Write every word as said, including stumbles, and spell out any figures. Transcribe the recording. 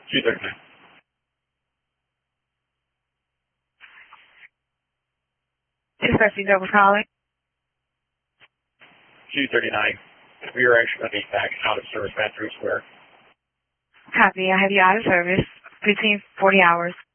two thirty-nine. Dispatch, you double calling. two thirty-nine. We are actually going to be back out of service Baton Rouge Square. Copy. I have you out of service. Between forty hours.